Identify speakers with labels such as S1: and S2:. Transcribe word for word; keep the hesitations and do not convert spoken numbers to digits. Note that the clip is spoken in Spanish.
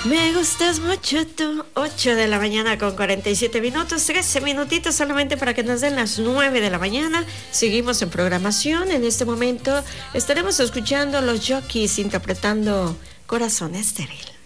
S1: Me gustas mucho tú. Ocho de la mañana con cuarenta y siete minutos, trece minutitos solamente para que nos den las nueve de la mañana. Seguimos en programación. En este momento estaremos escuchando Los Jockeys interpretando Corazón Estéril.